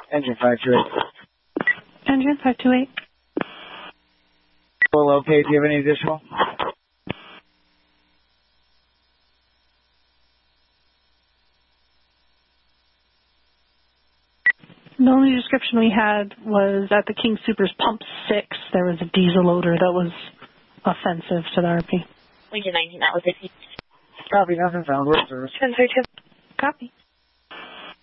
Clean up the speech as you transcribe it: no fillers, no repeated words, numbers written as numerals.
Engine 528. Engine 528. Well, okay, do you have any additional? The only description we had was at the King Super's Pump 6, there was a diesel odor that was offensive to the RP. Legion 19, that was it. Copy, nothing found. Work service. 1032. Copy.